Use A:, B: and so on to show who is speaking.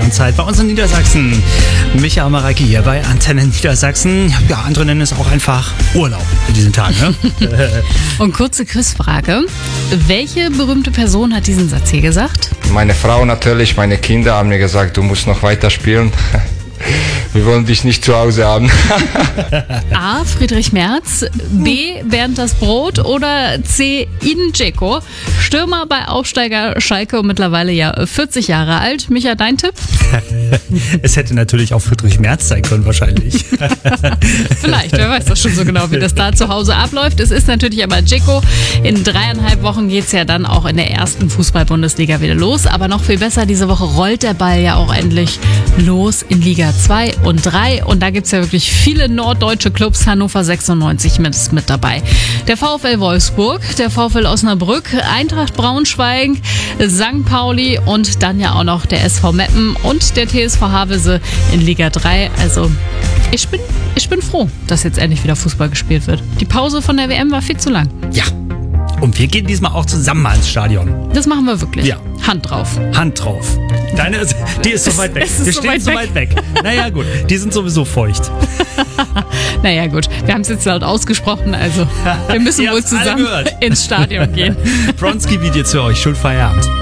A: Stadionzeit bei uns in Niedersachsen. Micha und Mareike hier bei Antenne Niedersachsen. Ja, andere nennen es auch einfach Urlaub in diesen Tagen. Ne?
B: Und kurze Quizfrage. Welche berühmte Person hat diesen Satz hier gesagt?
C: Meine Frau natürlich, meine Kinder haben mir gesagt, du musst noch weiter spielen. Wir wollen dich nicht zu Hause haben.
B: A. Friedrich Merz, B. Bernd das Brot oder C. Edin Dzeko, Stürmer bei Aufsteiger Schalke und mittlerweile ja 40 Jahre alt. Micha, dein Tipp?
A: Es hätte natürlich auch Friedrich Merz sein können, wahrscheinlich.
B: Vielleicht, wer weiß das schon so genau, wie das da zu Hause abläuft. Es ist natürlich aber Dzeko. In 3,5 Wochen geht es ja dann auch in der ersten Fußball-Bundesliga wieder los. Aber noch viel besser, diese Woche rollt der Ball ja auch endlich los in Liga 2 und 3. Und da gibt es ja wirklich viele norddeutsche Clubs. Hannover 96 mit dabei. Der VfL Wolfsburg, der VfL Osnabrück, Eintracht Braunschweig, St. Pauli und dann ja auch noch der SV Meppen und der TSV Havelse in Liga 3. Also ich bin froh, dass jetzt endlich wieder Fußball gespielt wird. Die Pause von der WM war viel zu lang.
A: Ja. Und wir gehen diesmal auch zusammen mal ins Stadion.
B: Das machen wir wirklich.
A: Ja.
B: Hand drauf.
A: Hand drauf. Deine, die ist so weit weg. Wir stehen so weit weg. Naja, gut. Die sind sowieso feucht.
B: Naja, gut. Wir haben es jetzt laut ausgesprochen, also wir müssen wohl zusammen ins Stadion gehen.
A: Bronski-Video zu euch. Schönen Feierabend.